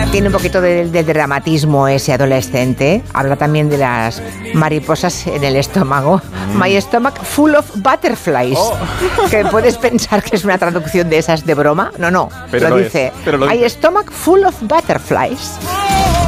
Tiene un poquito de dramatismo ese adolescente. Habla también de las mariposas en el estómago. My stomach full of butterflies. Que puedes pensar que es una traducción de esas de broma. No, Pero lo lo dice. es, pero lo My dice. stomach full of butterflies.